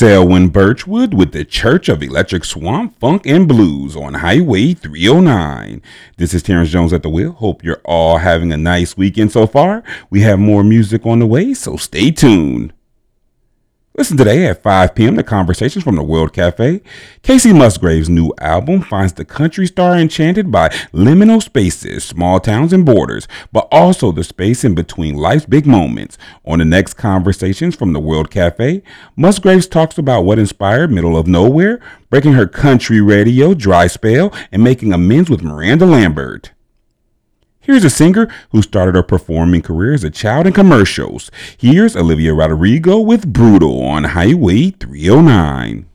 Selwyn Birchwood with the Church of Electric Swamp Funk and Blues on Highway 309. This is Terrence Jones at the wheel. Hope you're all having a nice weekend so far. We have more music on the way, so stay tuned. Listen today at 5 p.m. to Conversations from the World Cafe. Casey Musgrave's new album finds the country star enchanted by liminal spaces, small towns, and borders, but also the space in between life's big moments. On the next Conversations from the World Cafe, Musgraves talks about what inspired Middle of Nowhere, breaking her country radio dry spell, and making amends with Miranda Lambert. Here's a singer who started her performing career as a child in commercials. Here's Olivia Rodrigo with Brutal on Highway 309.